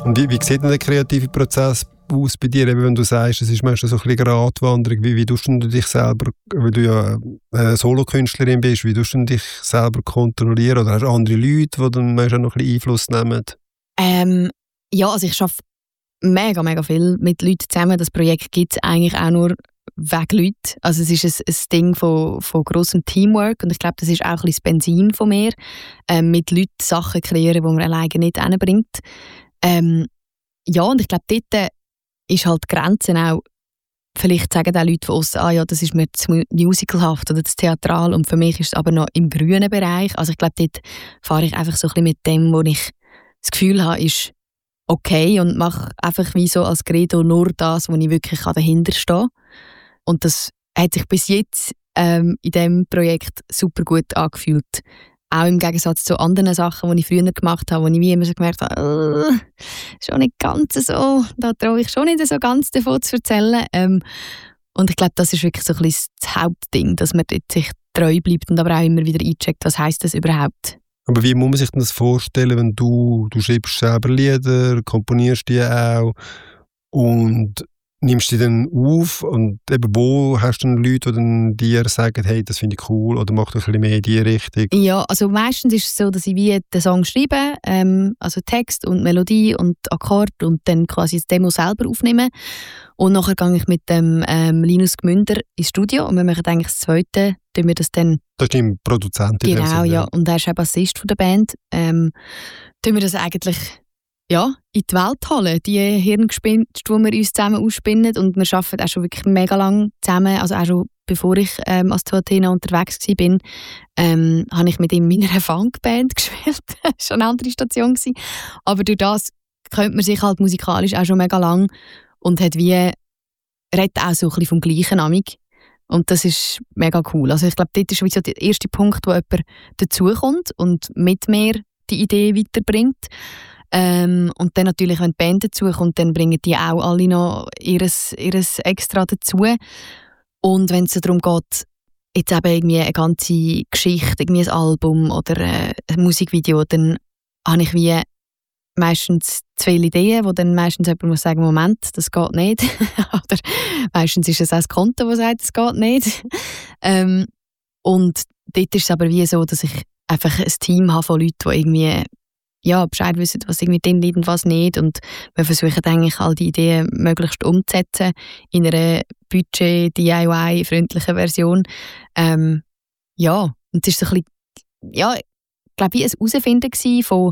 Und wie sieht denn der kreative Prozess aus bei dir, eben wenn du sagst, es ist manchmal so ein bisschen Gratwanderung, wie tust du dich selber, weil du ja eine Solokünstlerin bist, wie tust du dich selber kontrollieren, oder hast du andere Leute, die dann manchmal noch ein bisschen Einfluss nehmen? Ja, also ich arbeite mega, mega viel mit Leuten zusammen. Das Projekt gibt es eigentlich auch nur wegen Leuten. Also es ist ein Ding von grossem Teamwork und ich glaube, das ist auch ein bisschen das Benzin von mir, mit Leuten Sachen kreieren, die man alleine nicht hinbringt. Ja, und ich glaube, dort ist halt die Grenze auch, vielleicht sagen auch Leute von uns, ja, das ist mir zu musicalhaft oder zu theatral, und für mich ist es aber noch im grünen Bereich. Also ich glaube, dort fahre ich einfach so ein bisschen mit dem, wo ich das Gefühl habe, ist okay, und mache einfach wie so als Credo nur das, wo ich wirklich dahinter stehe. Und das hat sich bis jetzt in diesem Projekt super gut angefühlt. Auch im Gegensatz zu anderen Sachen, die ich früher gemacht habe, wo ich wie immer so gemerkt habe, schon nicht ganz so, da traue ich schon nicht so ganz davon zu erzählen. Und ich glaube, das ist wirklich so ein bisschen das Hauptding, dass man dort sich treu bleibt und aber auch immer wieder eincheckt, was heisst das überhaupt. Aber wie muss man sich das vorstellen, wenn du schreibst selber Lieder, komponierst die auch und nimmst die dann auf, und eben wo hast du dann Leute, die dann dir sagen, hey, das finde ich cool, oder mach doch ein bisschen mehr in die Richtung? Ja, also meistens ist es so, dass ich wie den Song schreibe, also Text und Melodie und Akkord, und dann quasi das Demo selber aufnehme. Und nachher gehe ich mit dem Linus Gmünder ins Studio und wir machen eigentlich das Zweite, tun wir das dann... Das ist dein Produzent in dem Genau, Sinne, ja. Und er ist auch Bassist von der Band. Tun wir das eigentlich in die Welt holen, die Hirngespinste, die wir uns zusammen ausspinnen. Und wir arbeiten auch schon wirklich mega lang zusammen. Also auch schon bevor ich als Athena unterwegs war, habe ich mit ihm in einer Funkband gespielt. Das war schon eine andere Station. Aber durch das kennt man sich halt musikalisch auch schon mega lang und hat redet auch so ein bisschen vom Gleichen amig. Und das ist mega cool. Also ich glaube, dort ist so der erste Punkt, wo jemand dazukommt und mit mir die Idee weiterbringt. Und dann natürlich, wenn die Band dazukommt, dann bringen die auch alle noch ihres Extra dazu. Und wenn es so darum geht, jetzt eben irgendwie eine ganze Geschichte, irgendwie ein Album oder ein Musikvideo, dann habe ich wie meistens zu viele Ideen, wo dann meistens jemand muss sagen, Moment, das geht nicht. Oder meistens ist es auch das Konto, das sagt, das geht nicht. Und dort ist es aber wie so, dass ich einfach ein Team habe von Leuten, die irgendwie Bescheid wissen, was irgendwie drin liegt und was nicht. Und wir versuchen eigentlich, all die Ideen möglichst umzusetzen in einer Budget-DIY-freundlichen Version. Und es ist so ein bisschen, ich glaube, wie ein Herausfinden von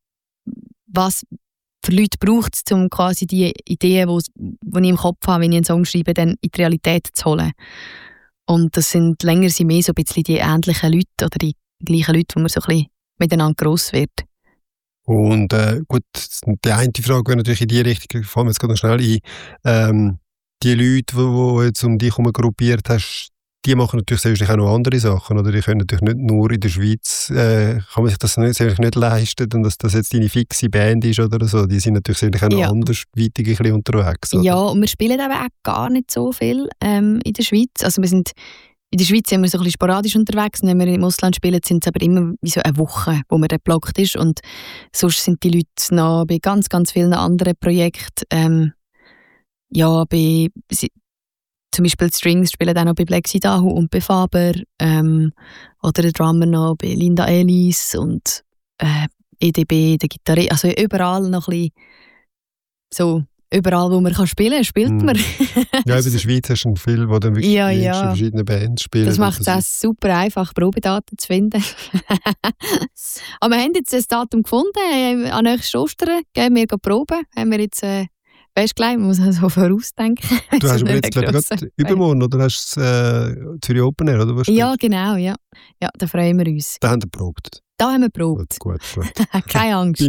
was für Leute braucht es, um quasi die Ideen, die ich im Kopf habe, wenn ich einen Song schreibe, dann in die Realität zu holen. Und das sind länger mehr so ein bisschen die ähnlichen Leute oder die gleichen Leute, wo man so ein bisschen miteinander gross wird. Und gut, die eine Frage wäre natürlich in die Richtung, fallen wir jetzt gerade noch schnell ein, die Leute, die jetzt um dich herum gruppiert hast, die machen natürlich selbstverständlich auch noch andere Sachen, oder die können natürlich nicht nur in der Schweiz, kann man sich das nicht leisten, dass das jetzt deine fixe Band ist oder so, die sind natürlich auch noch andersweitig ein bisschen unterwegs. Oder? Ja, und wir spielen eben auch gar nicht so viel in der Schweiz, also in der Schweiz sind wir so ein bisschen sporadisch unterwegs, und wenn wir im Ausland spielen, sind es aber immer wie so eine Woche, wo man dort blockt ist, und sonst sind die Leute noch bei ganz, ganz vielen anderen Projekten, zum Beispiel die Strings spielen auch noch bei Black Sidahu und bei Faber, oder der Drummer noch bei Linda Ellis und EDB, der Gitarre, also überall noch ein bisschen so, überall wo man spielen kann, spielt man. Ja, in der Schweiz hast du viel, wo dann wirklich in verschiedenen Bands spielen. Das macht es auch super einfach, Probedaten zu finden. Aber wir haben jetzt ein Datum gefunden, an nächstes Ostern gehen wir proben, haben wir jetzt festgelegt, man muss so vorausdenken. Du hast aber jetzt, glaube ich, gerade übermorgen, oder hast du Zürich Open Air, oder was? Ja, genau, ja. Ja, da freuen wir uns. Da haben wir geprobt. Da haben wir geprobt. Gut. Keine Angst.